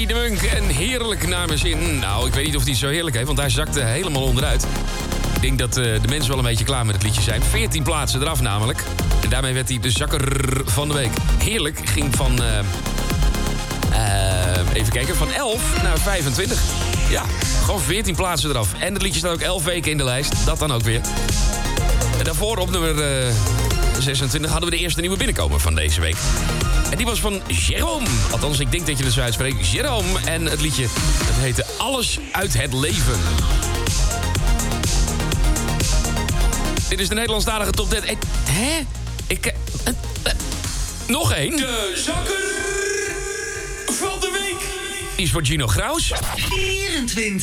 Danny de Munk en heerlijk naar mijn zin. Nou, ik weet niet of hij zo heerlijk heeft, want hij zakte helemaal onderuit. Ik denk dat de mensen wel een beetje klaar met het liedje zijn. 14 plaatsen eraf namelijk. En daarmee werd hij de zakker van de week. Heerlijk ging van... even kijken, van 11 naar 25. Ja, gewoon 14 plaatsen eraf. En het liedje staat ook 11 weken in de lijst. Dat dan ook weer. En daarvoor op nummer 26 hadden we de eerste nieuwe binnenkomer van deze week. En die was van Jérôme. Althans, ik denk dat je het zo uitspreekt. Jérôme. En het liedje, dat heette Alles uit het leven. Dit is de Nederlandstalige top 10. Hè? Nog één. De zakker van de week. Die is voor Gino Graus. 24.